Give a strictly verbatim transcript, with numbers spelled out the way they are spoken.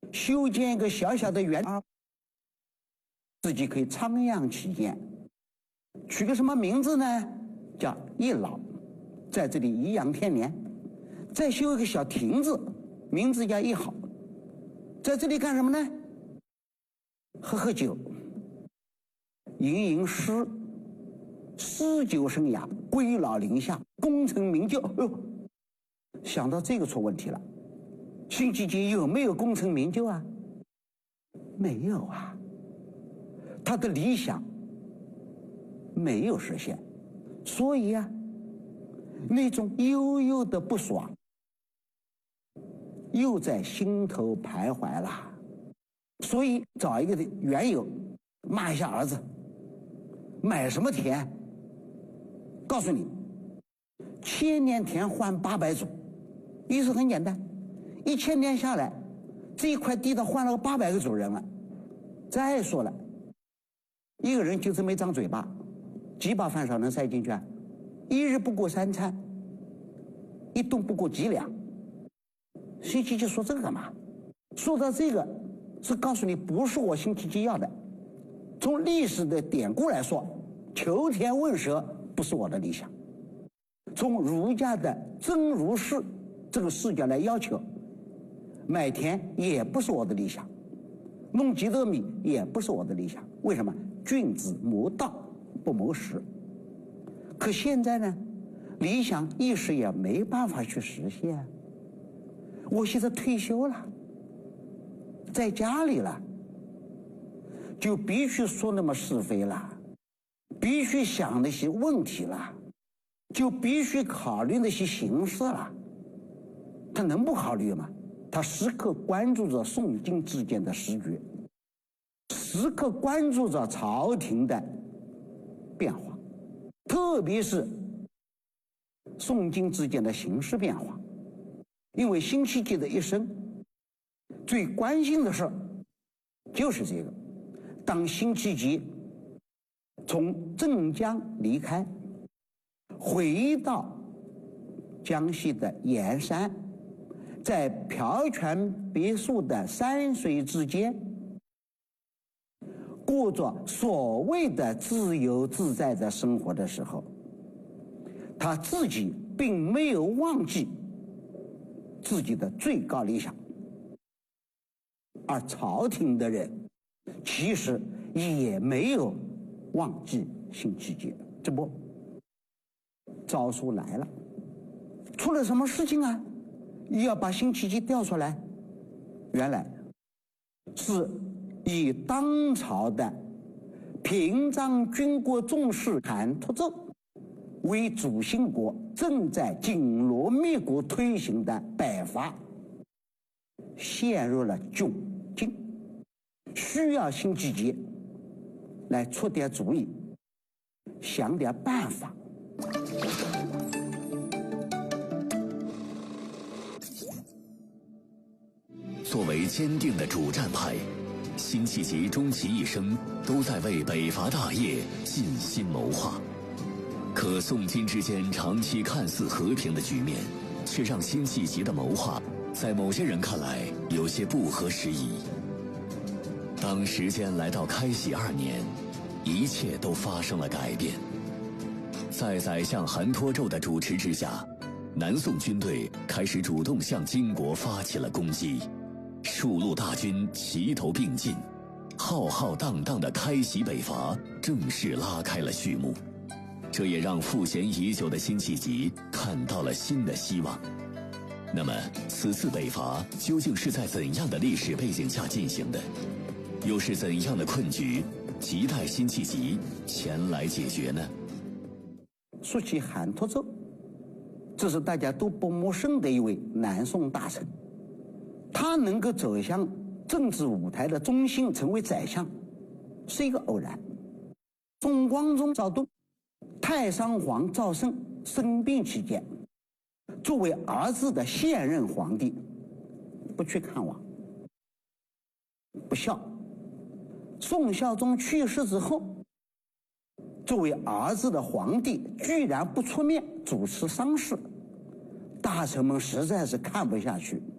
修建一个小小的园，自己可以徜徉其间。取个什么名字呢？叫一老，在这里颐养天年。再修一个小亭子，名字叫一好，在这里干什么呢？喝喝酒，吟吟诗，诗酒生涯，归老林下，功成名就。哎呦，想到这个出问题了。辛弃疾有没有功成名就啊？没有啊，他的理想没有实现，所以啊，那种悠悠的不爽又在心头徘徊了。所以找一个缘由骂一下儿子，买什么田？告诉你，千年田换八百祖，意思很简单，一千年下来，这一块地他换了个八百个主人了。再说了，一个人就这么一张嘴巴，几把饭少能塞进去啊？一日不过三餐，一顿不过几两。辛弃疾说这个干嘛？说到这个，是告诉你不是我辛弃疾要的。从历史的典故来说，求田问舍不是我的理想。从儒家的真如是这个视角来要求，买田也不是我的理想，弄几斗米也不是我的理想。为什么？君子谋道不谋食。可现在呢，理想一时也没办法去实现。我现在退休了，在家里了，就必须说那么是非了，必须想那些问题了，就必须考虑那些形势了。他能不考虑吗？他时刻关注着宋金之间的时局，时刻关注着朝廷的变化，特别是宋金之间的形势变化。因为辛弃疾的一生最关心的事就是这个。当辛弃疾从镇江离开，回到江西的盐山，在朴泉别墅的山水之间，过着所谓的自由自在的生活的时候，他自己并没有忘记自己的最高理想，而朝廷的人其实也没有忘记辛弃疾。这不，诏书来了，出了什么事情啊？要把辛弃疾调出来。原来是以当朝的平章军国宗室韩托胄为主心国，正在紧锣密鼓推行的北伐陷入了窘境，需要辛弃疾来出点主意，想点办法。 作为坚定的主战派，辛弃疾终其一生都在为北伐大业尽心谋划。可宋金之间长期看似和平的局面，却让辛弃疾的谋划在某些人看来有些不合时宜。当时间来到开禧二年，一切都发生了改变。在宰相韩托胄的主持之下，南宋军队开始主动向金国发起了攻击，数路大军齐头并进，浩浩荡荡的开禧北伐正式拉开了序幕。这也让赋闲已久的辛弃疾看到了新的希望。那么，此次北伐究竟是在怎样的历史背景下进行的？又是怎样的困局亟待辛弃疾前来解决呢？ 说起韩托胄，这是大家都不陌生的一位南宋大臣。他能够走向政治舞台的中心，成为宰相，是一个偶然。宋光宗赵盾、太上皇赵胜生病期间，作为儿子的现任皇帝不去看望，不孝。宋孝宗去世之后，作为儿子的皇帝居然不出面主持丧事，大臣们实在是看不下去，